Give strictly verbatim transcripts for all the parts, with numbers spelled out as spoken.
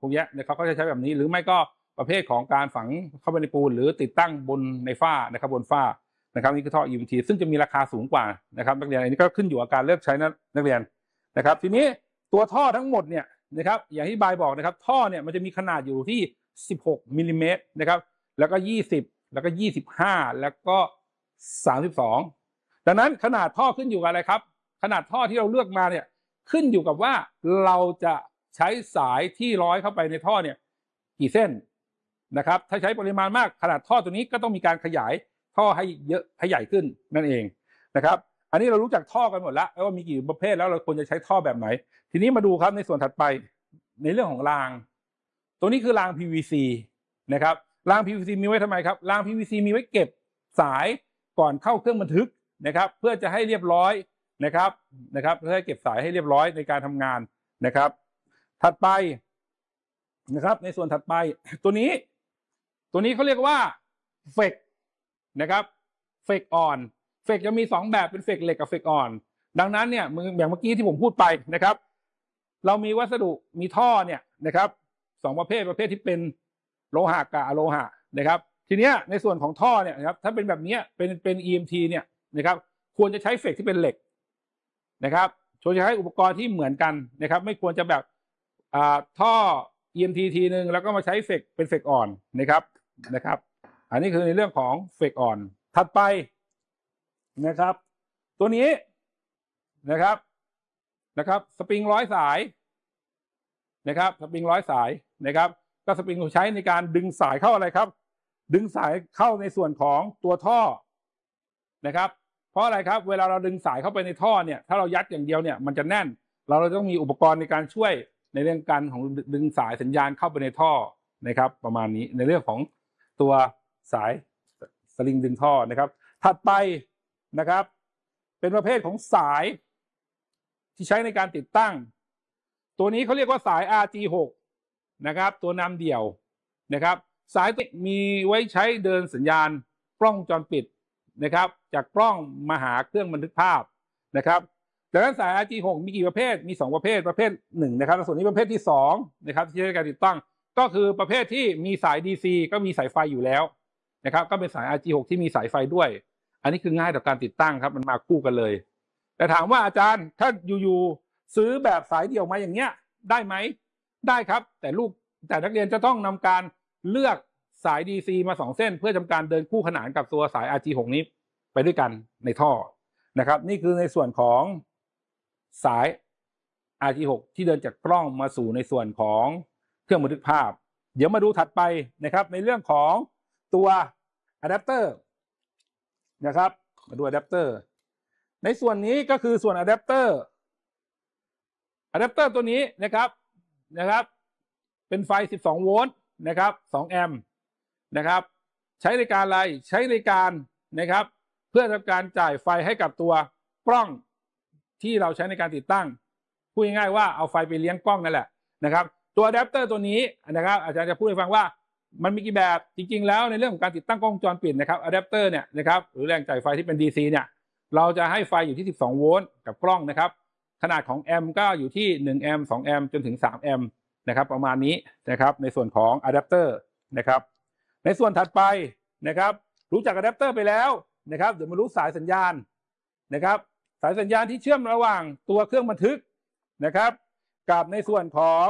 พวกนี้เขาก็จะใช้แบบนี้หรือไม่ก็ประเภทของการฝังเข้าไปในปูนหรือติดตั้งบนในฝ้านะครับบนฝ้านะครับนี่คือท่อ อี เอ็ม ที ซึ่งจะมีราคาสูงกว่านะครับนักเรียนอันนี้ก็ขึ้นอยู่กับการเลือกใช้นะนักเรียนนะครับทีนี้ตัวท่อทั้งหมดเนี่ยนะครับอย่างที่บายบอกนะครับท่อเนี่ยมันจะมีขนาดอยู่ที่สิบหกมิลลิเมตรนะครับแล้วก็ยี่สิบแล้วก็ยี่สิบห้าแล้วก็สามสิบสองดังนั้นขนาดท่อขึ้นอยู่กับอะไรครับขนาดท่อที่เราเลือกมาเนี่ยขึ้นอยู่กับว่าเราจะใช้สายที่ร้อยเข้าไปในท่อเนี่ยกี่เส้นนะครับถ้าใช้ปริมาณมากขนาดท่อตัวนี้ก็ต้องมีการขยายท่อให้เยอะให้ใหญ่ขึ้นนั่นเองนะครับอันนี้เรารู้จักท่อกันหมดแล้วว่ามีกี่ประเภทแล้วเราควรจะใช้ท่อแบบไหนทีนี้มาดูครับในส่วนถัดไปในเรื่องของรางตัวนี้คือราง พี วี ซี นะครับราง พี วี ซี มีไว้ทำไมครับราง พี วี ซี มีไว้เก็บสายก่อนเข้าเครื่องบันทึกนะครับเพื่อจะให้เรียบร้อยนะครับนะครับเพื่อให้เก็บสายให้เรียบร้อยในการทำงานนะครับถัดไปนะครับในส่วนถัดไปตัวนี้ตัวนี้เขาเรียกว่าเฟกนะครับเฟกอ่อนเฟกจะมีสองแบบเป็นเฟกเหล็กกับเฟกอ่อนดังนั้นเนี่ยอย่างเมื่อกี้ที่ผมพูดไปนะครับเรามีวัสดุมีท่อเนี่ยนะครับสองประเภทประเภทที่เป็นโลหะกับอะโลหะนะครับทีเนี้ยในส่วนของท่อเนี่ยนะครับถ้าเป็นแบบนี้เป็นเป็น อี เอ็ม ที เนี่ยนะครับควรจะใช้เฟกที่เป็นเหล็กนะครับควรจะใช้อุปกรณ์ที่เหมือนกันนะครับไม่ควรจะแบบอ่าท่อ อี เอ็ม ที ทีนึงแล้วก็มาใช้เฟกเป็นเฟกอ่อนนะครับนะครับอันนี้คือในเรื่องของเฟกอ่อนถัดไปนะครับตัวนี้นะครับนะครับสปริงร้อยสายนะครับสปริงร้อยสายนะครับก็สปริงใช้ในการดึงสายเข้าอะไรครับดึงสายเข้าในส่วนของตัวท่อนะครับเพราะอะไรครับเวลาเราดึงสายเข้าไปในท่อเนี่ยถ้าเรายัดอย่างเดียวเนี่ยมันจะแน่นเราเราต้องมีอุปกรณ์ในการช่วยในเรื่องการของดึงสายสัญญาณเข้าไปในท่อนะครับประมาณนี้ในเรื่องของตัวสายสลิงดึงท่อนะครับถัดไปนะครับเป็นประเภทของสายที่ใช้ในการติดตั้งตัวนี้เขาเรียกว่าสาย อาร์ จี หก นะครับตัวนำเดี่ยวนะครับสายมีไว้ใช้เดินสัญญาณกล้องวงจรปิดนะครับจากกล้องมาหาเครื่องบันทึกภาพนะครับดังนั้นสาย อาร์ จี หก มีกี่ประเภทมีสองประเภทประเภทหนึ่งนะครับส่วนนี้ประเภทที่สองนะครับที่ใช้ในการติดตั้งก็คือประเภทที่มีสาย ดี ซี ก็มีสายไฟอยู่แล้วนะครับก็เป็นสาย อาร์ จี หก ที่มีสายไฟด้วยอันนี้คือง่ายต่อการติดตั้งครับมันมาคู่กันเลยแต่ถามว่าอาจารย์ถ้าอยู่ๆซื้อแบบสายเดี่ยวมาอย่างเงี้ยได้ไหมได้ครับแต่ลูกแต่นักเรียนจะต้องนำการเลือกสาย ดี ซี มาสองเส้นเพื่อทำการเดินคู่ขนานกับตัวสาย อาร์ จี หก นี้ไปด้วยกันในท่อนะครับนี่คือในส่วนของสาย อาร์ จี หก ที่เดินจากกล้องมาสู่ในส่วนของเครื่องบันทึกภาพเดี๋ยวมาดูถัดไปนะครับในเรื่องของตัวอะแดปเตอร์นะครับมาดูอะแดปเตอร์ในส่วนนี้ก็คือส่วนอะแดปเตอร์อะแดปเตอร์ตัวนี้นะครับนะครับเป็นไฟสิบสองโวลต์นะครับสองแอมป์นะครับใช้ในการอะไรใช้ในการนะครับเพื่อทำการจ่ายไฟให้กับตัวกล้องที่เราใช้ในการติดตั้งพูดง่ายๆว่าเอาไฟไปเลี้ยงกล้องนั่นแหละนะครับตัวอะแดปเตอร์ตัวนี้นะครับอาจารย์จะพูดให้ฟังว่ามันมีกี่แบบจริงๆแล้วในเรื่องของการติดตั้งกล้องวงจรปิดนะครับอะแดปเตอร์เนี่ยนะครับหรือแรงจ่ายไฟที่เป็น ดี ซี เนี่ยเราจะให้ไฟอยู่ที่สิบสองโวลต์กับกล้องนะครับขนาดของแอมป์ก็อยู่ที่หนึ่งแอมป์สองแอมป์จนถึงสามแอมป์นะครับประมาณนี้นะครับในส่วนของอะแดปเตอร์นะครับในส่วนถัดไปนะครับรู้จักอะแดปเตอร์ไปแล้วนะครับเดี๋ยวมารู้สายสัญญาณนะครับสายสัญญาณที่เชื่อมระหว่างตัวเครื่องบันทึกนะครับกับในส่วนของ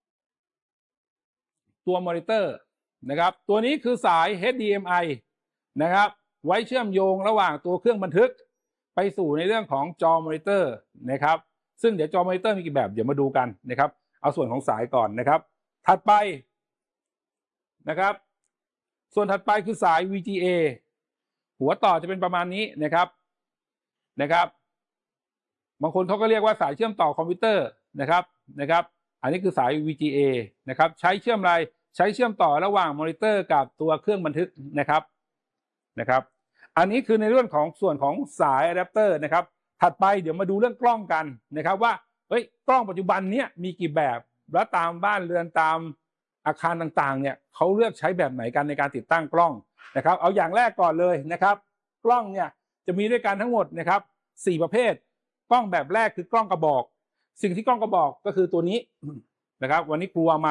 ตัวมอนิเตอร์นะครับตัวนี้คือสาย เอช ดี เอ็ม ไอ นะครับไว้เชื่อมโยงระหว่างตัวเครื่องบันทึกไปสู่ในเรื่องของจอมอนิเตอร์นะครับซึ่งเดี๋ยวจอมอนิเตอร์มีกี่แบบเดี๋ยวมาดูกันนะครับเอาส่วนของสายก่อนนะครับถัดไปนะครับส่วนถัดไปคือสาย วี จี เอ หัวต่อจะเป็นประมาณนี้นะครับนะครับบางคนเขาก็เรียกว่าสายเชื่อมต่อคอมพิวเตอร์นะครับนะครับอันนี้คือสาย วี จี เอ นะครับใช้เชื่อมอะไรใช้เชื่อมต่อระหว่างมอนิเตอร์กับตัวเครื่องบันทึกนะครับนะครับอันนี้คือในเรื่องของส่วนของสายอะแดปเตอร์นะครับถัดไปเดี๋ยวมาดูเรื่องกล้องกันนะครับว่าเฮ้ยกล้องปัจจุบันเนี้ยมีกี่แบบและตามบ้านเรือนตามอาคารต่างๆเนี่ยเขาเลือกใช้แบบไหนกันในการติดตั้งกล้องนะครับเอาอย่างแรกก่อนเลยนะครับกล้องเนี่ยจะมีด้วยกันทั้งหมดนะครับสี่ประเภทกล้องแบบแรกคือกล้องกระบอกสิ่งที่กล้องกระบอกก็คือตัวนี้นะครับวันนี้ครูเอามา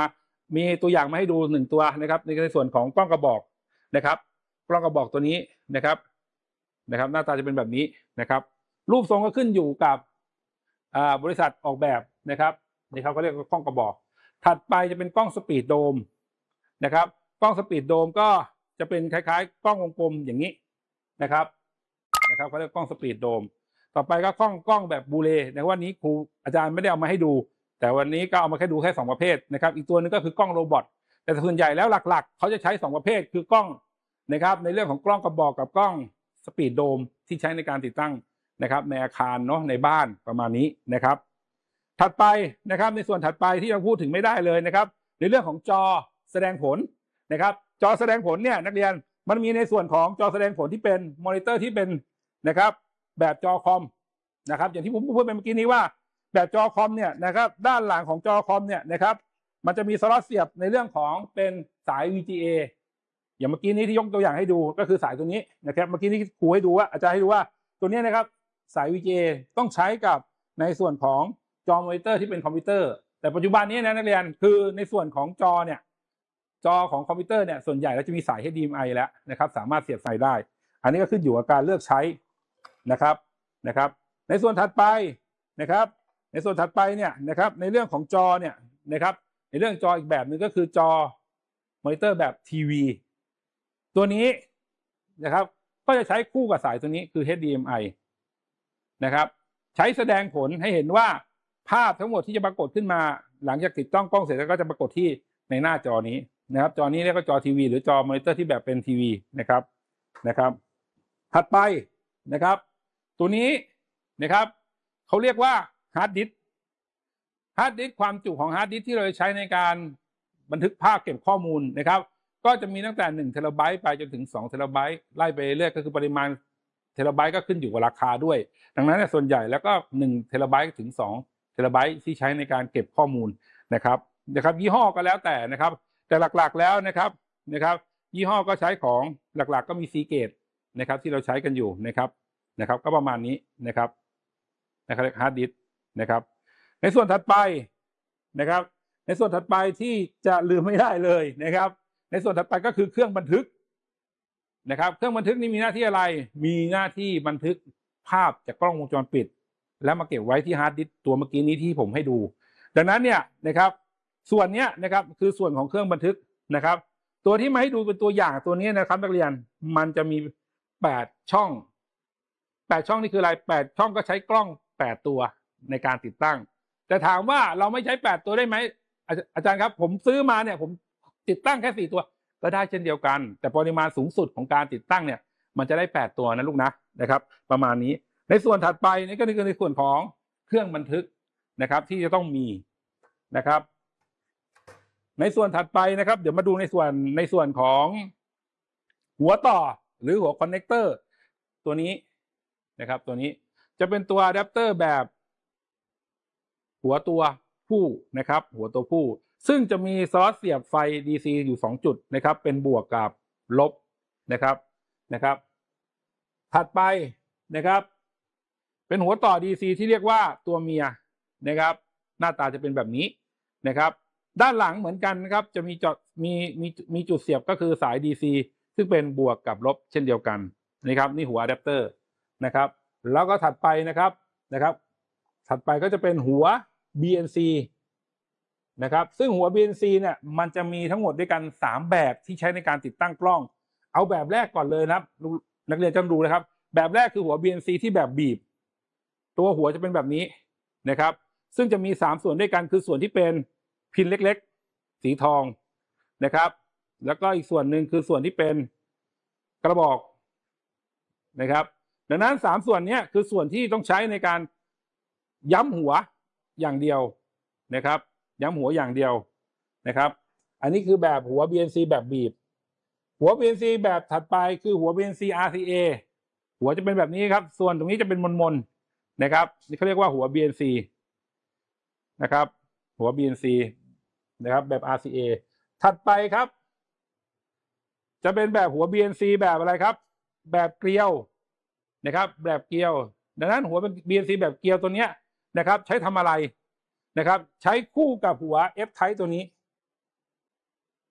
มีตัวอย่างมาให้ดูหนึ่งตัวนะครับในในส่วนของกล้องกระบอกนะครับกล้องกระบอกตัวนี้นะครับนะครับหน้าตาจะเป็นแบบนี้นะครับรูปทรงก็ขึ้นอยู่กับบริษัทออกแบบนะครับนี่ครับเขาเรียกว่ากล้องกระบอกถัดไปจะเป็นกล้องสปีดโดมนะครับกล้องสปีดโดมก็จะเป็นคล้ายๆกล้องวงกลมอย่างนี้นะครับนะครับเขาเรียกกล้องสปีดโดมต่อไปก็กล้องกล้องแบบบูเลในวันนี้ครูอาจารย์ไม่ได้เอามาให้ดูแต่วันนี้ก็เอามาแค่ดูแค่สองประเภทนะครับอีกตัวนึงก็คือกล้องโรบอทแต่ส่วนใหญ่แล้วหลักๆเขาจะใช้สองประเภทคือกล้องนะครับในเรื่องของกล้องกระบอกกับกล้องสปีดโดมที่ใช้ในการติดตั้งนะครับในอาคารเนาะในบ้านประมาณนี้นะครับถัดไปนะครับในส่วนถัดไปที่เราพูดถึงไม่ได้เลยนะครับในเรื่องของจอแสดงผลนะครับจอแสดงผลเนี่ยนักเรียนมันมีในส่วนของจอแสดงผลที่เป็นมอนิเตอร์ที่เป็นนะครับแบบจอคอมนะครับอย่างที่ผมพูดไปเมื่อกี้นี้ว่าแบบจอคอมเนี่ยนะครับด้านหลังของจอคอมเนี่ยนะครับมันจะมีสล็อตเสียบในเรื่องของเป็นสาย วี จี เอ อย่างเมื่อกี้นี้ที่ยกตัวอย่างให้ดูก็คือสายตัวนี้นะครับเมื่อกี้นี้ครูให้ดูว่าอาจารย์ให้ดูว่าตัวนี้นะครับสาย วี จี เอ ต้องใช้กับในส่วนของจอมอนิเตอร์ที่เป็นคอมพิวเตอร์แต่ปัจจุบันนี้นะนักเรียนคือในส่วนของจอเนี่ยจอของคอมพิวเตอร์เนี่ยส่วนใหญ่แล้วจะมีสาย เอช ดี เอ็ม ไอ แล้วนะครับสามารถเสียบสายได้อันนี้ก็ขึ้นอยู่กับการเลือกใช้นะครับนะครับในส่วนถัดไปนะครับในส่วนถัดไปเนี่ยนะครับในเรื่องของจอเนี่ยนะครับในเรื่องจออีกแบบหนึ่งก็คือจอมอนิเตอร์แบบทีวีตัวนี้นะครับก็จะใช้คู่กับสายตัวนี้คือ เอช ดี เอ็ม ไอ นะครับใช้แสดงผลให้เห็นว่าภาพทั้งหมดที่จะปรากฏขึ้นมาหลังจากติดตั้งกล้องเสร็จแล้วก็จะปรากฏที่ในหน้าจอนี้นะครับจอนี้เรียกว่าจอทีวีหรือจอมอนิเตอร์ที่แบบเป็นทีวีนะครับนะครับถัดไปนะครับตัวนี้นะครับเขาเรียกว่าฮาร์ดดิสก์ฮาร์ดดิสก์ความจุของฮาร์ดดิสก์ที่เราใช้ในการบันทึกภาพเก็บข้อมูลนะครับก็จะมีตั้งแต่หนึ่งเทราไบต์ไปจนถึงสองเทราไบต์ไล่ไปเรื่อยก็คือปริมาณเทราไบต์ก็ขึ้นอยู่กับราคาด้วยดังนั้นส่วนใหญ่แล้วก็หนึ่งเทราไบต์ถึงสองเทราไบต์ที่ใช้ในการเก็บข้อมูลนะครับนะครับยี่ห้อก็แล้วแต่นะครับแต่หลักๆแล้วนะครับนะครับยี่ห้อก็ใช้ของหลักๆก็มี Seagate นะครับที่เราใช้กันอยู่นะครับนะครับก็ประมาณนี้นะครับนะครับฮาร์ดดิสก์นะครับในส่วนถัดไปนะครับในส่วนถัดไปที่จะลืมไม่ได้เลยนะครับในส่วนถัดไปก็คือเครื่องบันทึกนะครับเครื่องบันทึกนี้มีหน้าที่อะไรมีหน้าที่บันทึกภาพจากกล้องวงจรปิดแล้วมาเก็บไว้ที่ฮาร์ดดิสก์ตัวเมื่อกี้นี้ที่ผมให้ดูดังนั้นเนี่ยนะครับส่วนนี้นะครับคือส่วนของเครื่องบันทึกนะครับตัวที่มาให้ดูเป็นตัวอย่างตัวนี้นะครับนักเรียนมันจะมีแปดช่องแปดช่องนี่คืออะไรแปดช่องก็ใช้กล้องแปดตัวในการติดตั้งแต่ถามว่าเราไม่ใช้แปดตัวได้ไหมอาจารย์ครับผมซื้อมาเนี่ยผมติดตั้งแค่สี่ตัวก็ได้เช่นเดียวกันแต่ปริมาณสูงสุดของการติดตั้งเนี่ยมันจะได้แปดตัวนะลูกนะนะครับประมาณนี้ในส่วนถัดไปนี่ก็คือในส่วนของเครื่องบันทึกนะครับที่จะต้องมีนะครับในส่วนถัดไปนะครับเดี๋ยวมาดูในส่วนในส่วนของหัวต่อหรือหัวคอนเนคเตอร์ตัวนี้นะครับตัวนี้จะเป็นตัวอะแดปเตอร์แบบหัวตัวผู้นะครับหัวตัวผู้ซึ่งจะมีสล็อตเสียบไฟ ดี ซี อยู่สองจุดนะครับเป็นบวกกับลบนะครับนะครับถัดไปนะครับเป็นหัวต่อ ดี ซี ที่เรียกว่าตัวเมียนะครับหน้าตาจะเป็นแบบนี้นะครับด้านหลังเหมือนกันนะครับจะมีจอดมีมีมีจุดเสียบก็คือสาย ดี ซี ซึ่งเป็นบวกกับลบเช่นเดียวกันนะครับนี่หัวอะแดปเตอร์นะครับแล้วก็ถัดไปนะครับนะครับถัดไปก็จะเป็นหัว บี เอ็น ซี นะครับซึ่งหัว บี เอ็น ซี เนี่ยมันจะมีทั้งหมดด้วยกันสามแบบที่ใช้ในการติดตั้งกล้องเอาแบบแรกก่อนเลยนะครับนักเรียนจำดูนะครับแบบแรกคือหัว บี เอ็น ซี ที่แบบบีบตัวหัวจะเป็นแบบนี้นะครับซึ่งจะมีสามส่วนด้วยกันคือส่วนที่เป็นพินเล็กๆสีทองนะครับแล้วก็อีกส่วนหนึ่งคือส่วนที่เป็นกระบอกนะครับดังนั้นสามส่วนนี้คือส่วนที่ต้องใช้ในการย้ำหัวอย่างเดียวนะครับย้ำหัวอย่างเดียวนะครับอันนี้คือแบบหัว บี เอ็น ซี แบบบีบหัว บี เอ็น ซี แบบถัดไปคือหัว บี เอ็น ซี อาร์ ซี เอ หัวจะเป็นแบบนี้ครับส่วนตรงนี้จะเป็นมนๆนะครับนี่เขาเรียกว่าหัว บี เอ็น ซี นะครับหัว บี เอ็น ซี นะครับแบบ อาร์ ซี เอ ถัดไปครับจะเป็นแบบหัว บี เอ็น ซี แบบอะไรครับแบบเกลียวนะครับแบบเกลียวดังนั้นหัวเป็น บี เอ็น ซี แบบเกลียวตัวเนี้ยนะครับใช้ทำอะไรนะครับใช้คู่กับหัว F type ตัวนี้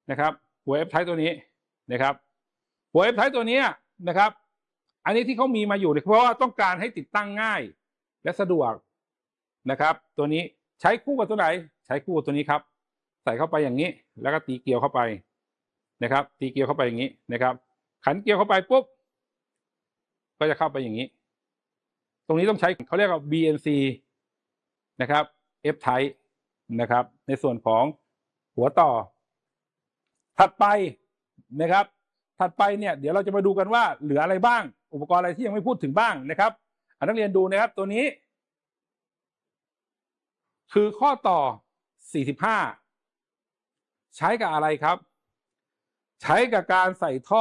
นะครับหัว F type ตัวนี้นะครับหัว F type ตัวนี้นะครับอันนี้ที่เขามีมาอยู่เพราะว่าต้องการให้ติดตั้งง่ายและสะดวกนะครับตัวนี้ใช้คู่กับตัวไหนใช้คู่กับตัวนี้ครับใส่เข้าไปอย่างนี้แล้วก็ตีเกลียวเข้าไปนะครับตีเกลียวเข้าไปอย่างนี้นะครับขันเกลียวเข้าไปปุ๊บก็จะเข้าไปอย่างนี้ตรงนี้ต้องใช้เขาเรียกว่า บี เอ็น ซี นะครับ F type นะครับในส่วนของหัวต่อถัดไปนะครับถัดไปเนี่ยเดี๋ยวเราจะมาดูกันว่าเหลืออะไรบ้างอุปกรณ์อะไรที่ยังไม่พูดถึงบ้างนะครับนักเรียนดูนะครับตัวนี้คือข้อต่อสี่สิบห้าใช้กับอะไรครับใช้กับการใส่ท่อ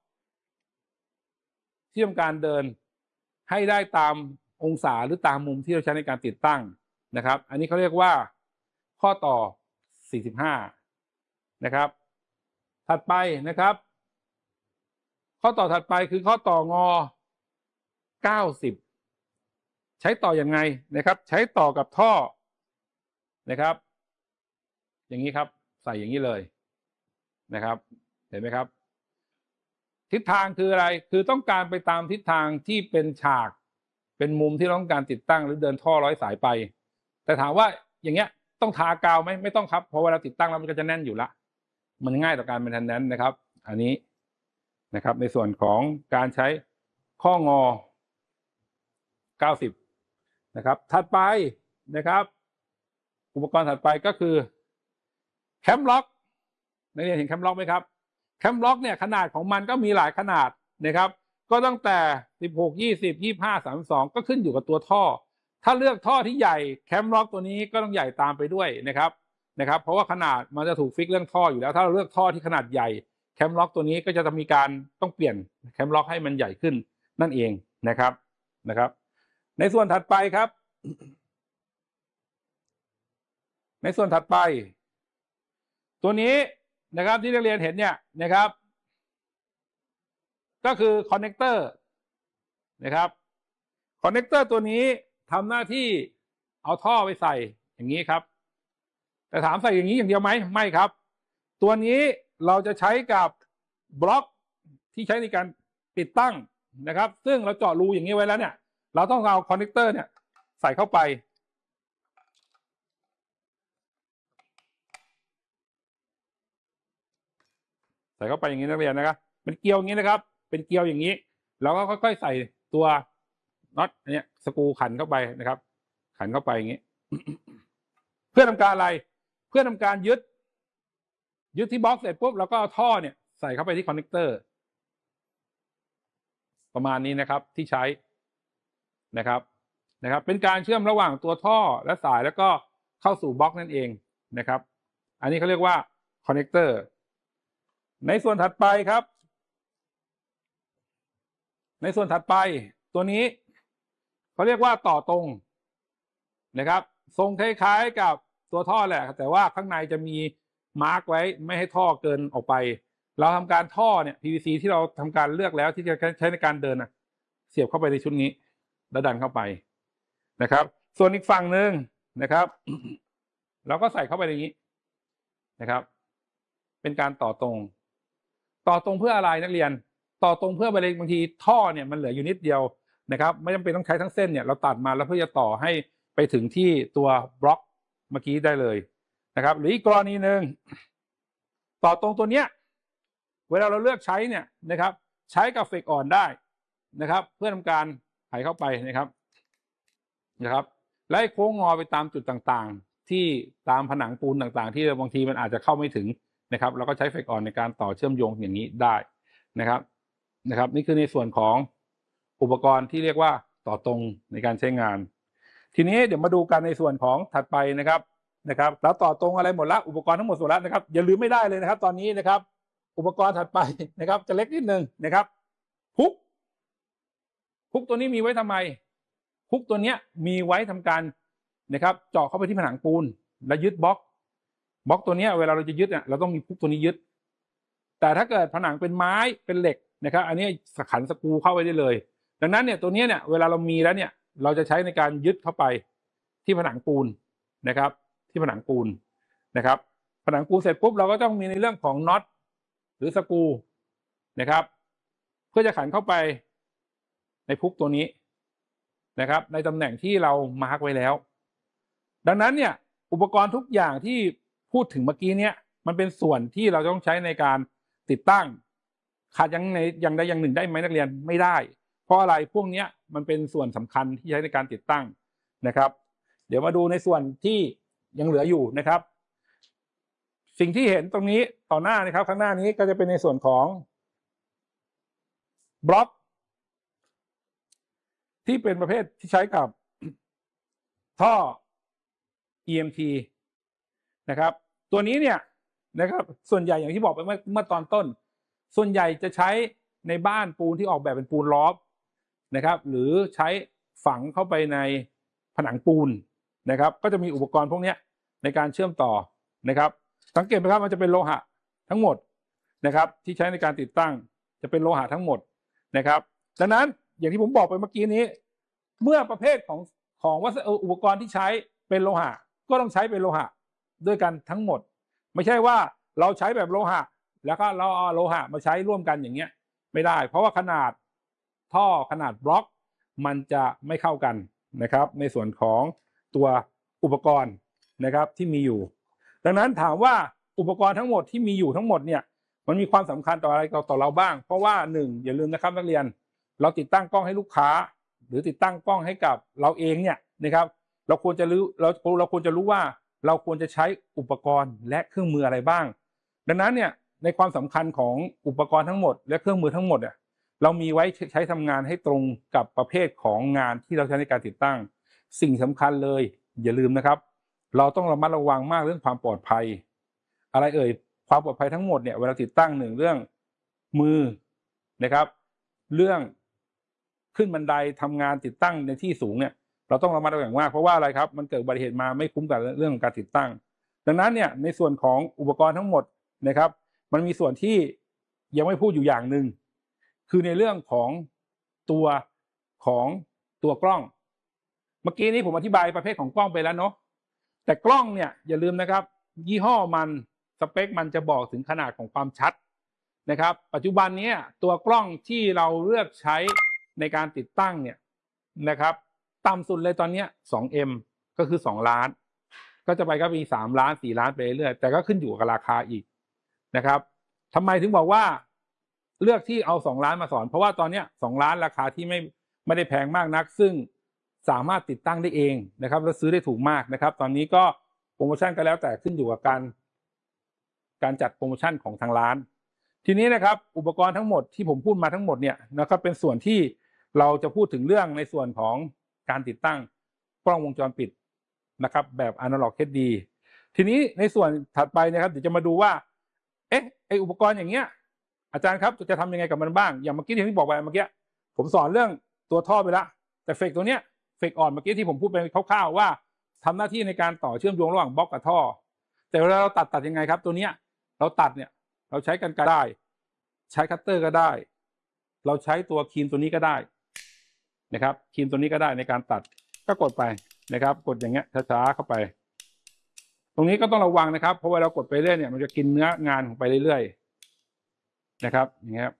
ที่ทำการเดินให้ได้ตามองศาหรือตามมุมที่เราใช้ในการติดตั้งนะครับอันนี้เขาเรียกว่าข้อต่อสี่สิบห้านะครับถัดไปนะครับข้อต่อถัดไปคือข้อต่องอเก้าสิบใช้ต่อยังไงนะครับใช้ต่อกับท่อนะครับอย่างนี้ครับใส่อย่างนี้เลยนะครับเห็นไหมครับทิศทางคืออะไรคือต้องการไปตามทิศทางที่เป็นฉากเป็นมุมที่เราต้องการติดตั้งหรือเดินท่อร้อยสายไปแต่ถามว่าอย่างเงี้ยต้องทากาวไหมไม่ต้องครับเพราะเวลาติดตั้งแล้วมันก็จะแน่นอยู่ละมันง่ายต่อการเป็นทันนั้นนะครับอันนี้นะครับในส่วนของการใช้ข้องอเก้าสิบนะครับถัดไปนะครับอุปกรณ์ถัดไปก็คือแคมล็อกนักเรียนเห็นแคมล็อกไหมครับแคมล็อกเนี่ยขนาดของมันก็มีหลายขนาดนะครับก็ตั้งแต่สิบหก ยี่สิบ ยี่สิบห้า สามสิบสองก็ขึ้นอยู่กับตัวท่อถ้าเลือกท่อที่ใหญ่แคมล็อกตัวนี้ก็ต้องใหญ่ตามไปด้วยนะครับนะครับเพราะว่าขนาดมันจะถูกฟิกเรื่องท่ออยู่แล้วถ้าเราเลือกท่อที่ขนาดใหญ่แคมล็อกตัวนี้ก็จะมีการต้องเปลี่ยนแคมล็อกให้มันใหญ่ขึ้นนั่นเองนะครับนะครับในส่วนถัดไปครับในส่วนถัดไปตัวนี้นะครับที่นักเรียนเห็นเนี่ยนะครับก็คือคอนเนคเตอร์นะครับคอนเนคเตอร์ตัวนี้ทำหน้าที่เอาท่อไปใส่อย่างนี้ครับแต่ถามใส่อย่างนี้อย่างเดียวไหมไม่ครับตัวนี้เราจะใช้กับบล็อกที่ใช้ในการติดตั้งนะครับซึ่งเราเจาะรูอย่างนี้ไว้แล้วเนี่ยเราต้องเอาคอนเนคเตอร์เนี่ยใส่เข้าไปใส่เข้าไปอย่างนี้นักเรียนนะครับเป็นเกลียวอย่างนี้นะครับเป็นเกลียวอย่างนี้แล้วก็ค่อยๆใส่ตัวน็อตเนี่ยสกรูขันเข้าไปนะครับขันเข้าไปอย่างนี้ เพื่อทำการอะไรเพื่อทำการยึดยึดที่บล็อกเสร็จปุ๊บแล้วก็เอาท่อเนี่ยใส่เข้าไปที่คอนเนคเตอร์ประมาณนี้นะครับที่ใช้นะครับนะครับเป็นการเชื่อมระหว่างตัวท่อและสายแล้วก็เข้าสู่บล็อกนั่นเองนะครับอันนี้เขาเรียกว่าคอนเนคเตอร์ในส่วนถัดไปครับในส่วนถัดไปตัวนี้เขาเรียกว่าต่อตรงนะครับทรงคล้ายๆกับตัวท่อแหละแต่ว่าข้างในจะมีมาร์กไว้ไม่ให้ท่อเกินออกไปเราทำการท่อเนี่ย พี วี ซี ที่เราทำการเลือกแล้วที่จะใช้ในการเดินนะเสียบเข้าไปในชุดนี้แล้วดันเข้าไปนะครับส่วนอีกฝั่งหนึ่งนะครับเราก็ใส่เข้าไปในนี้นะครับเป็นการต่อตรงต่อตรงเพื่ออะไรนักเรียนต่อตรงเพื่อบางทีท่อเนี่ยมันเหลืออยู่นิดเดียวนะครับไม่จำเป็นต้องใช้ทั้งเส้นเนี่ยเราตัดมาแล้วเพื่อจะต่อให้ไปถึงที่ตัวบล็อกเมื่อกี้ได้เลยนะครับหรืออีกกรณีหนึ่งต่อตรงตัวเนี้ยเวลาเราเลือกใช้เนี่ยนะครับใช้กับเฟกอ่อนได้นะครับเพื่อทำการไขเข้าไปนะครับนะครับไล่โค้งงอไปตามจุดต่างๆที่ตามผนังปูนต่างๆที่บางทีมันอาจจะเข้าไม่ถึงนะครับเราก็ใช้เฟกอ่อนในการต่อเชื่อมโยงอย่างนี้ได้นะครับนะครับนี่คือในส่วนของอุปกรณ์ที่เรียกว่าต่อตรงในการใช้งานทีนี้เดี๋ยวมาดูกันในส่วนของถัดไปนะครับนะครับแล้วต่อตรงอะไรหมดละอุปกรณ์ทั้งหมดหมดแล้วนะครับอย่าลืมไม่ได้เลยนะครับตอนนี้นะครับอุปกรณ์ถัดไปนะครับจะเล็กนิดนึงนะครับพุกพุกตัวนี้มีไว้ทำไมพุกตัวนี้มีไว้ทำการนะครับเจาะเข้าไปที่ผนังปูนและยึดบล็อกบล็อกตัวนี้เวลาเราจะยึดเนี่ยเราต้องมีพุกตัวนี้ยึดแต่ถ้าเกิดผนังเป็นไม้เป็นเหล็กนะครับอันนี้ขันสกรูเข้าไปได้เลยดังนั้นเนี่ยตัวนี้เนี่ยเวลาเรามีแล้วเนี่ยเราจะใช้ในการยึดเข้าไปที่ผนังปูนนะครับที่ผนังปูนนะครับผนังปูนเสร็จปุ๊บเราก็ต้องมีในเรื่องของน็อตหรือสกรูนะครับเพื่อจะขันเข้าไปในพุกตัวนี้นะครับในตำแหน่งที่เรามาร์กไว้แล้วดังนั้นเนี่ยอุปกรณ์ทุกอย่างที่พูดถึงเมื่อกี้เนี่ยมันเป็นส่วนที่เราต้องใช้ในการติดตั้งขาดอย่างในอย่างใดอย่างหนึ่งได้ไหมนักเรียนไม่ได้เพราะอะไรพวกนี้มันเป็นส่วนสำคัญที่ใช้ในการติดตั้งนะครับเดี๋ยวมาดูในส่วนที่ยังเหลืออยู่นะครับสิ่งที่เห็นตรงนี้ต่อหน้านะครับข้างหน้านี้ก็จะเป็นในส่วนของบล็อกที่เป็นประเภทที่ใช้กับท่อ อี เอ็ม ที นะครับตัวนี้เนี่ยนะครับส่วนใหญ่อย่างที่บอกไปเมื่อเมื่อตอนต้นส่วนใหญ่จะใช้ในบ้านปูนที่ออกแบบเป็นปูนลอฟนะครับหรือใช้ฝังเข้าไปในผนังปูนนะครับก็จะมีอุปกรณ์พวกนี้ในการเชื่อมต่อนะครับสังเกตไหมครับมันจะเป็นโลหะทั้งหมดนะครับที่ใช้ในการติดตั้งจะเป็นโลหะทั้งหมดนะครับดังนั้นอย่างที่ผมบอกไปเมื่อกี้นี้เมื่อประเภทของของวัสดุอุปกรณ์ที่ใช้เป็นโลหะก็ต้องใช้เป็นโลหะด้วยกันทั้งหมดไม่ใช่ว่าเราใช้แบบโลหะแล้วก็เราเอาโลหะมาใช้ร่วมกันอย่างเงี้ยไม่ได้เพราะว่าขนาดท่อขนาดบล็อกมันจะไม่เข้ากันนะครับในส่วนของตัวอุปกรณ์นะครับที่มีอยู่ดังนั้นถามว่าอุปกรณ์ทั้งหมดที่มีอยู่ทั้งหมดเนี่ยมันมีความสำคัญต่ออะไรต่อเราบ้างเพราะว่าหนึ่งอย่าลืมนะครับนักเรียนเราติดตั้งกล้องให้ลูกค้าหรือติดตั้งกล้องให้กับเราเองเนี่ยนะครับเราควรจะรู้เราเราควรจะรู้ว่าเราควรจะใช้อุปกรณ์และเครื่องมืออะไรบ้างดังนั้นเนี่ยในความสำคัญของอุปกรณ์ทั้งหมดและเครื่องมือทั้งหมดเนี่ยเรามีไว้ใช้ทำงานให้ตรงกับประเภทของงานที่เราใช้ในการติดตั้งสิ่งสำคัญเลยอย่าลืมนะครับเราต้องระมัดระวังมากเรื่องความปลอดภัยอะไรเอ่ยความปลอดภัยทั้งหมดเนี่ยเวลาติดตั้งหนึ่งเรื่องมือนะครับเรื่องขึ้นบันไดทำงานติดตั้งในที่สูงเนี่ยเราต้องระมัดระวังมากเพราะว่าอะไรครับมันเกิดอุบัติเหตุมาไม่คุ้มกับเรื่องของการติดตั้งดังนั้นเนี่ยในส่วนของอุปกรณ์ทั้งหมดนะครับมันมีส่วนที่ยังไม่พูดอยู่อย่างหนึ่งคือในเรื่องของตัวของตัวกล้องเมื่อกี้นี้ผมอธิบายประเภทของกล้องไปแล้วเนาะแต่กล้องเนี่ยอย่าลืมนะครับยี่ห้อมันสเปคมันจะบอกถึงขนาดของความชัดนะครับปัจจุบันนี้ตัวกล้องที่เราเลือกใช้ในการติดตั้งเนี่ยนะครับต่ำสุดเลยตอนนี้สองเอ็มก็คือสองล้านก็จะไปก็มีสามล้านสี่ล้านไปเรื่อยแต่ก็ขึ้นอยู่กับราคาอีกนะครับทำไมถึงบอกว่าเลือกที่เอาสองล้านมาสอนเพราะว่าตอนนี้สองล้านราคาที่ไม่ไม่ได้แพงมากนักซึ่งสามารถติดตั้งได้เองนะครับแล้วซื้อได้ถูกมากนะครับตอนนี้ก็โปรโมชั่นก็แล้วแต่ขึ้นอยู่กับการการจัดโปรโมชั่นของทางร้านทีนี้นะครับอุปกรณ์ทั้งหมดที่ผมพูดมาทั้งหมดเนี่ยนะครับเป็นส่วนที่เราจะพูดถึงเรื่องในส่วนของการติดตั้งกล้องวงจรปิดนะครับแบบ Analog เอช ดี ทีนี้ในส่วนถัดไปนะครับเดี๋ยวจะมาดูว่าเอ๊ะไออุปกรณ์อย่างเงี้ยอาจารย์ครับจะทำยังไงกับมันบ้างอย่างเมื่อกี้ที่ผมบอกไปเมื่อกี้ผมสอนเรื่องตัวท่อไปแล้วแต่เฟกตัวเนี้ยเฟกอ่อนเมื่อกี้ที่ผมพูดไปคร่าวๆว่าทำหน้าที่ในการต่อเชื่อมโยงระหว่างบล็อกกับท่อแต่เวลาเราตัดตัดยังไงครับตัวเนี้ยเราตัดเนี่ยเราใช้กรรไกรได้ใช้คัตเตอร์ก็ได้เราใช้ตัวครีมตัวนี้ก็ได้นะครับครีมตัวนี้ก็ได้ในการตัดก็กดไปนะครับกดอย่างเงี้ยช้าๆเข้าไปตรงนี้ก็ต้องระวังนะครับเพราะว่าเรากดไปเรื่อยเนี่ยมันจะกินเนื้องานของไปเรื่อยๆนะครับอย่างเงี้ย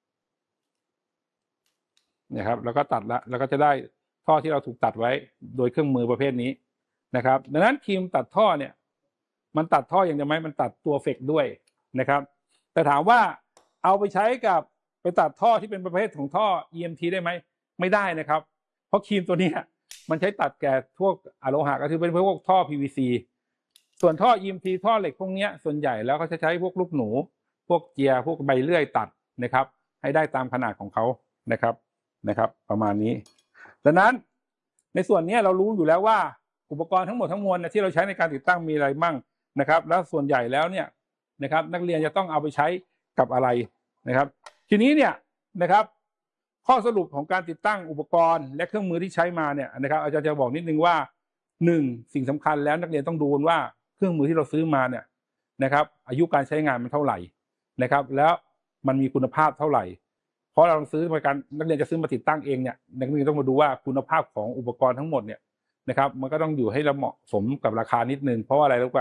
นะครับแล้วก็ตัดละแล้วก็จะได้ท่อที่เราถูกตัดไว้โดยเครื่องมือประเภทนี้นะครับดังนั้นครีมตัดท่อเนี่ยมันตัดท่ออย่างเดียวไหมมันตัดตัวเฟกด้วยนะครับแต่ถามว่าเอาไปใช้กับไปตัดท่อที่เป็นประเภทของท่อ อี เอ็ม ที ได้ไหมไม่ได้นะครับเพราะครีมตัวนี้มันใช้ตัดแก่พวกอะโลหะก็คือเป็นพวกท่อ พี วี ซี ส่วนท่อ อี เอ็ม ที ท่อเหล็กพวกนี้ส่วนใหญ่แล้วเขาจะใช้พวกลูกหนูพวกเจียพวกใบเลื่อยตัดนะครับให้ได้ตามขนาดของเขานะครับนะครับประมาณนี้ดังนั้นในส่วนนี้เรารู้อยู่แล้วว่าอุปกรณ์ทั้งหมดทั้งมวลที่เราใช้ในการติดตั้งมีอะไรมั่งนะครับแล้วส่วนใหญ่แล้วเนี่ยนะครับนักเรียนจะต้องเอาไปใช้กับอะไรนะครับทีนี้เนี่ยนะครับข้อสรุปของการติดตั้งอุปกรณ์และเครื่องมือที่ใช้มาเนี่ยนะครับอาจารย์จะบอกนิดนึงว่าหนึ่งสิ่งสำคัญแล้วนักเรียนต้องดูว่าเครื่องมือที่เราซื้อมาเนี่ยนะครับอายุการใช้งานมันเท่าไหร่นะครับแล้วมันมีคุณภาพเท่าไหร่เพราะเราซื้อมาการนักเรียนจะซื้อมาติดตั้งเองเนี่ยนักเรียนต้องมาดูว่าคุณภาพของอุปกรณ์ทั้งหมดเนี่ยนะครับมันก็ต้องอยู่ให้เราเหมาะสมกับราคานิดนึงเพราะว่าอะไรรู้ป่ะ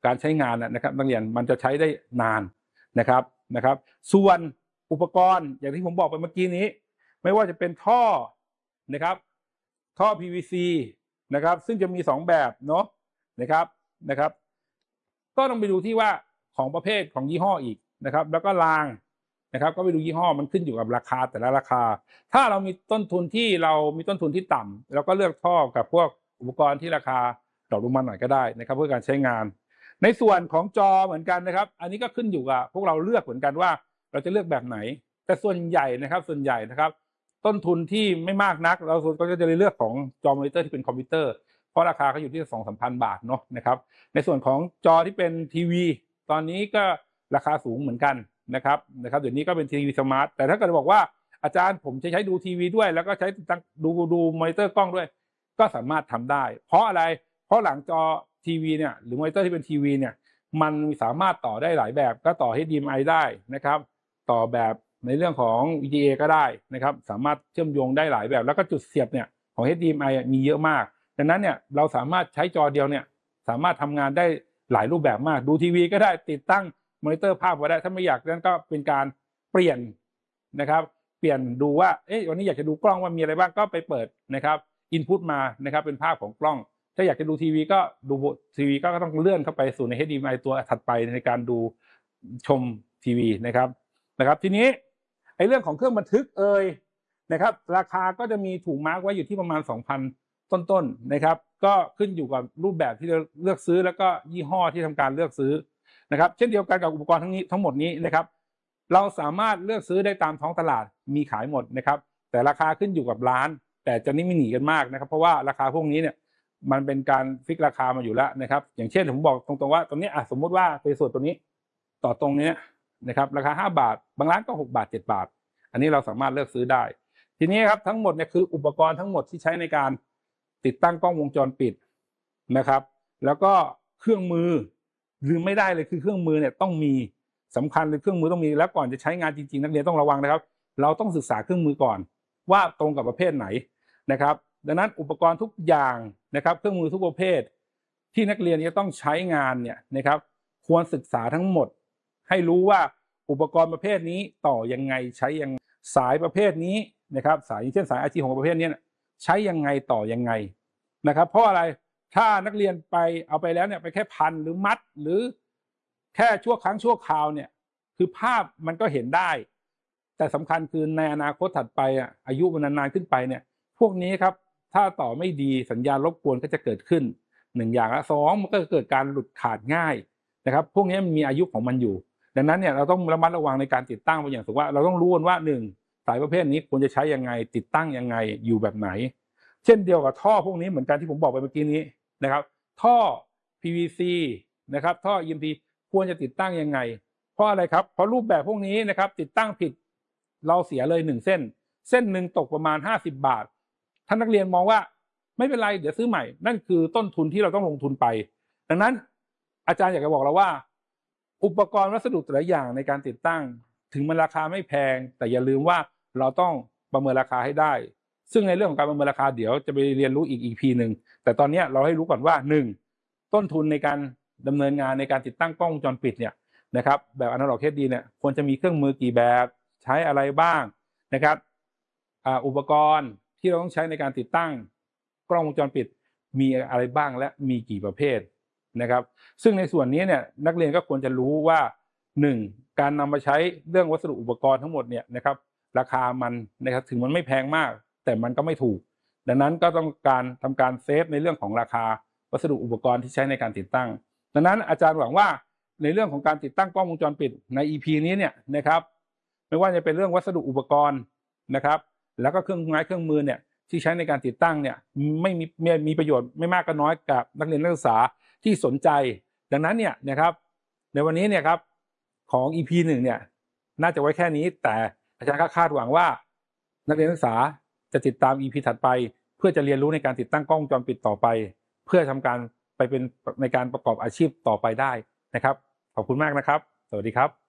การใช้งานนะครับนักเรียนมันจะใช้ได้นานนะครับนะครับส่วนอุปกรณ์อย่างที่ผมบอกไปเมื่อกี้นี้ไม่ว่าจะเป็นท่อนะครับท่อ พี วี ซี นะครับซึ่งจะมีสองแบบเนาะนะครับนะครับก็ต้องไปดูที่ว่าของประเภทของยี่ห้ออีกนะครับแล้วก็รางนะครับก็ไปดูยี่ห้อมันขึ้นอยู่กับราคาแต่ละราคาถ้าเรามีต้นทุนที่เรามีต้นทุนที่ต่ำเราก็เลือกท่อกับพวกอุปกรณ์ที่ราคาดรอปลงมาหน่อยก็ได้นะครับเพื่อการใช้งานในส่วนของจอเหมือนกันนะครับอันนี้ก็ขึ้นอยู่กับพวกเราเลือกเหมือนกันว่าเราจะเลือกแบบไหนแต่ส่วนใหญ่นะครับส่วนใหญ่นะครับต้นทุนที่ไม่มากนักเราก็จะเลือกของจอมอนิเตอร์ที่เป็นคอมพิวเตอร์เพราะราคาก็อยู่ที่สองสามพันบาทเนาะนะครับในส่วนของจอที่เป็นทีวีตอนนี้ก็ราคาสูงเหมือนกันนะครับนะครับเดี๋ยวนี้ก็เป็นทีวีสมาร์ทแต่ถ้าเกิดบอกว่าอาจารย์ผมจะใช้ดูทีวีด้วยแล้วก็ใช้ดูดูมอนิเตอร์กล้องด้วยก็สามารถทำได้เพราะอะไรเพราะหลังจอทีวีเนี่ยหรือมอนิเตอร์ที่เป็นทีวีเนี่ยมันสามารถต่อได้หลายแบบก็ต่อ เอช ดี เอ็ม ไอ ได้นะครับต่อแบบในเรื่องของ วี จี เอ ก็ได้นะครับสามารถเชื่อมโยงได้หลายแบบแล้วก็จุดเสียบเนี่ยของ เอช ดี เอ็ม ไอ มีเยอะมากดังนั้นเนี่ยเราสามารถใช้จอเดียวเนี่ยสามารถทำงานได้หลายรูปแบบมากดูทีวีก็ได้ติดตั้งมอนิเตอร์ภาพไว้ได้ถ้าไม่อยากนั้นก็เป็นการเปลี่ยนนะครับเปลี่ยนดูว่าเอ๊ะวันนี้อยากจะดูกล้องว่ามีอะไรบ้างก็ไปเปิดนะครับอินพุตมานะครับเป็นภาพของกล้องถ้าอยากจะดูทีวีก็ดูทีวีก็ต้องเลื่อนเข้าไปสู่ใน เอช ดี เอ็ม ไอ ตัวถัดไปในการดูชมทีวีนะครับนะครับทีนี้ไอ้เรื่องของเครื่องบันทึกเอ่ยนะครับราคาก็จะมีถูกมาร์กไว้อยู่ที่ประมาณ สองพัน ต้นๆนะครับก็ขึ้นอยู่กับรูปแบบที่เราเลือกซื้อแล้วก็ยี่ห้อที่ทำการเลือกซื้อนะครับเช่นเดียวกันกับอุปกรณ์ทั้งนี้ทั้งหมดนี้นะครับเราสามารถเลือกซื้อได้ตามท้องตลาดมีขายหมดนะครับแต่ราคาขึ้นอยู่กับร้านแต่จะนี่ไม่หนีกันมากนะครับเพราะว่าราคาพวกนี้เนี่ยมันเป็นการฟิกราคามาอยู่แล้วนะครับอย่างเช่นผมบอกตรงๆว่าตรงนี้อ่ะสมมุติว่าในส่วนตัวนี้ต่อตรงนี้นะครับราคาห้าบาทบางร้านก็หกบาทเจ็ดบาทอันนี้เราสามารถเลือกซื้อได้ทีนี้ครับทั้งหมดเนี่ยคืออุปกรณ์ทั้งหมดที่ใช้ในการติดตั้งกล้องวงจรปิดนะครับแล้วก็เครื่องมือลืมไม่ได้เลยคือเครื่องมือเนี่ยต้องมีสำคัญเลยเครื่องมือต้องมีแล้วก่อนจะใช้งานจริงๆนักเรียนต้องระวังนะครับเราต้องศึกษาเครื่องมือก่อนว่าตรงกับประเภทไหนนะครับดังนั้นอุปกรณ์ทุกอย่างนะครับเครื่องมือทุกประเภทที่นักเรียนจะต้องใช้งานเนี่ยนะครับควรศึกษาทั้งหมดให้รู้ว่าอุปกรณ์ประเภทนี้ต่อยังไงใช้ยังสายประเภทนี้นะครับสายเช่นสาย อาร์ จี ของประเภทนี้ใช้ยังไงต่อยังไงนะครับเพราะอะไรถ้านักเรียนไปเอาไปแล้วเนี่ยไปแค่พันหรือมัดหรือแค่ชั่วครั้งชั่วคราวเนี่ยคือภาพมันก็เห็นได้แต่สำคัญคือในอนาคตถัดไปอ่ะอายุมันนานๆขึ้นไปเนี่ยพวกนี้ครับถ้าต่อไม่ดีสัญญาณรบกวนก็จะเกิดขึ้นหนึ่งอย่างละสองมันก็เกิดการหลุดขาดง่ายนะครับพวกนี้มันมีอายุของมันอยู่ดังนั้นเนี่ยเราต้องระมัดระวังในการติดตั้งไปอย่างสูงว่าเราต้องรู้ว่าหนึ่งสายประเภทนี้ควรจะใช้ยังไงติดตั้งยังไงอยู่แบบไหนเช่นเดียวกับท่อพวกนี้เหมือนกันที่ผมบอกไปเมื่อกี้นี้นะครับท่อ พี วี ซี นะครับท่อ อี เอ็ม ที ควรจะติดตั้งยังไงเพราะอะไรครับเพราะรูปแบบพวกนี้นะครับติดตั้งผิดเราเสียเลยหนึ่งเส้นเส้นหนึ่งตกประมาณห้าสิบบาทท่านนักเรียนมองว่าไม่เป็นไรเดี๋ยวซื้อใหม่นั่นคือต้นทุนที่เราต้องลงทุนไปดังนั้นอาจารย์อยากจะบอกเราว่าอุปกรณ์วัสดุแต่ละอย่างในการติดตั้งถึงมันราคาไม่แพงแต่อย่าลืมว่าเราต้องประเมินราคาให้ได้ซึ่งในเรื่องของการประเมินราคาเดี๋ยวจะไปเรียนรู้อีก อี พี หนึ่งแต่ตอนนี้เราให้รู้ก่อนว่าหนึ่งต้นทุนในการดำเนินงานในการติดตั้งกล้องวงจรปิดเนี่ยนะครับแบบอนาล็อก เอช ดี เนี่ยควรจะมีเครื่องมือกี่แบบใช้อะไรบ้างนะครับอุปกรณ์ที่เราต้องใช้ในการติดตั้งกล้องวงจรปิดมีอะไรบ้างและมีกี่ประเภทนะครับซึ่งในส่วนนี้เนี่ยนักเรียนก็ควรจะรู้ว่าหนึ่งการนำมาใช้เรื่องวัสดุอุปกรณ์ทั้งหมดเนี่ยนะครับราคามันนะครับถึงมันไม่แพงมากแต่มันก็ไม่ถูกดังนั้นก็ต้องการทำการเซฟในเรื่องของราคาวัสดุอุปกรณ์ที่ใช้ในการติดตั้งดังนั้นอาจารย์หวังว่าในเรื่องของการติดตั้งกล้องวงจรปิดใน อี พี นี้เนี่ยนะครับไม่ว่าจะเป็นเรื่องวัสดุอุปกรณ์นะครับแล้วก็เครื่องไม้เครื่องมือเนี่ยที่ใช้ในการติดตั้งเนี่ยไม่มีมีประโยชน์ไม่มากก็น้อยกับนักเรียนนักศึกษาที่สนใจดังนั้นเนี่ยนะครับในวันนี้เนี่ยครับของ อี พี หนึ่งเนี่ยน่าจะไว้แค่นี้แต่อาจารย์ก็คาดหวังว่านักเรียนนักศึกษาจะติดตาม อี พี ถัดไปเพื่อจะเรียนรู้ในการติดตั้งกล้องวงจรปิดต่อไปเพื่อทำการไปเป็นในการประกอบอาชีพต่อไปได้นะครับขอบคุณมากนะครับสวัสดีครับ